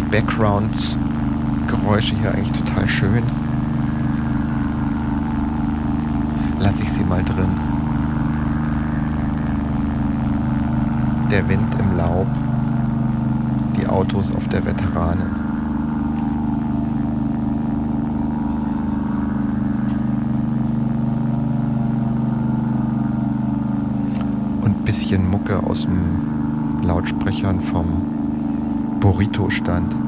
Background-Geräusche hier eigentlich total schön. Lasse ich sie mal drin. Der Wind im Laub, die Autos auf der Veteranen. Und bisschen Mucke aus dem Lautsprechern vom Burrito-Stand.